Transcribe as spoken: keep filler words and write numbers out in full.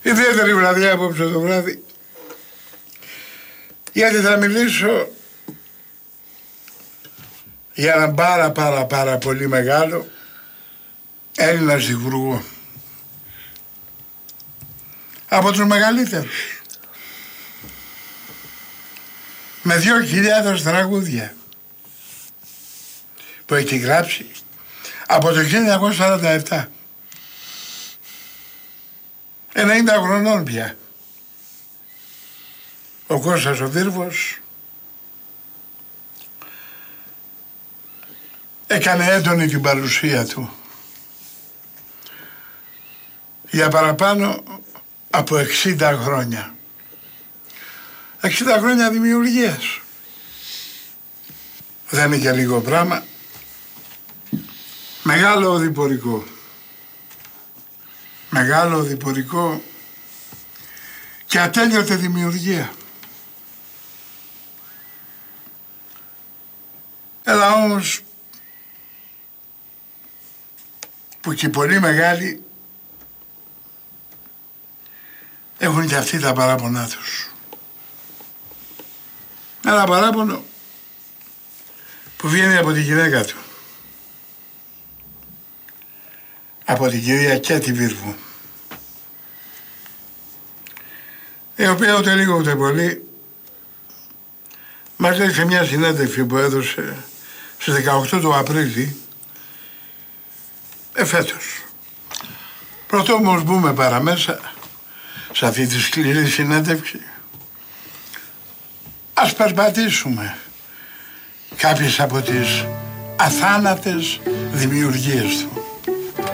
Ιδιαίτερη βραδιά απόψε το βράδυ. Γιατί θα μιλήσω για έναν πάρα πάρα πάρα πολύ μεγάλο Έλληνα δημιουργό. Από τους μεγαλύτερους. Με δύο χιλιάδες τραγούδια που έχει γράψει από το χίλια εννιακόσια σαράντα επτά. ενενήντα χρονών πια. Ο Κώστας ο Δίρβος έκανε έντονη την παρουσία του για παραπάνω από εξήντα χρόνια. εξήντα χρόνια δημιουργίας. Δεν είναι και λίγο πράγμα. Μεγάλο οδηπορικό. Μεγάλο οδηπορικό και ατέλειωτη δημιουργία. Έλα όμως που και οι πολύ μεγάλοι έχουν και αυτοί τα παράπονά τους. Ένα παράπονο που βγαίνει από τη γυναίκα του. Από την κυρία Κέτη Βίρβου, η οποία ούτε λίγο ούτε πολύ μας λέει σε μια συνέντευξη που έδωσε στις δεκαοκτώ του Απρίλη εφέτος. Πρωτού όμως μπούμε παραμέσα σε αυτή τη σκληρή συνέντευξη, ας περπατήσουμε κάποιες από τις αθάνατες δημιουργίες του.